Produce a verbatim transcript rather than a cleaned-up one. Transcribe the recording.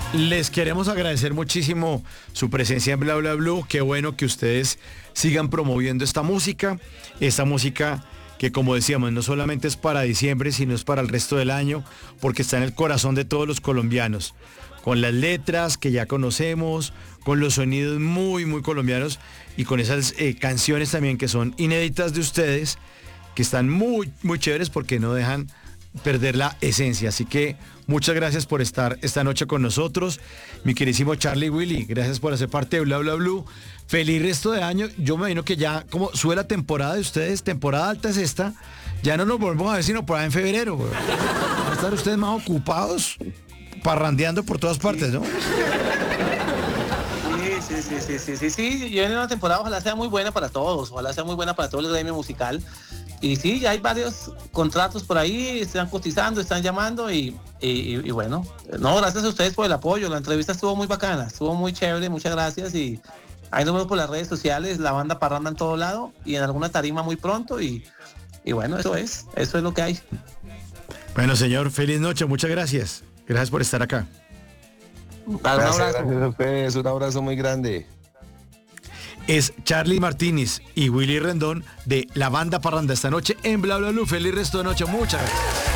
Les queremos agradecer muchísimo su presencia en Bla Bla Blue. Qué bueno que ustedes sigan promoviendo esta música, esta música que, como decíamos, no solamente es para diciembre, sino es para el resto del año, porque está en el corazón de todos los colombianos, con las letras que ya conocemos, con los sonidos muy, muy colombianos y con esas eh, canciones también que son inéditas de ustedes, que están muy, muy chéveres porque no dejan perder la esencia. Así que muchas gracias por estar esta noche con nosotros, mi queridísimo Charlie Willy. Gracias por hacer parte de Bla Bla Blue. Feliz resto de año. Yo me imagino que ya como sube la temporada de ustedes, temporada alta es esta, ya no nos volvemos a ver sino por ahí en febrero. Van a estar ustedes más ocupados, parrandeando por todas partes, ¿no? Sí, sí, sí, sí, sí, sí, sí. Yo viene una temporada, ojalá sea muy buena para todos, ojalá sea muy buena para todo el gremio musical. Y sí, ya hay varios contratos por ahí, están cotizando, están llamando y, y, y bueno, no, gracias a ustedes por el apoyo, la entrevista estuvo muy bacana, estuvo muy chévere, muchas gracias y ahí nos vemos por las redes sociales, la banda Parranda en todo lado y en alguna tarima muy pronto y, y bueno, eso es, eso es lo que hay. Bueno, señor, feliz noche, muchas gracias. Gracias por estar acá. Dale, un Gracias, abrazo. gracias a ustedes, un abrazo muy grande. Es Charlie Martínez y Willy Rendón de la banda Parranda esta noche en Bla Bla Blue. Feliz resto de noche, muchas gracias.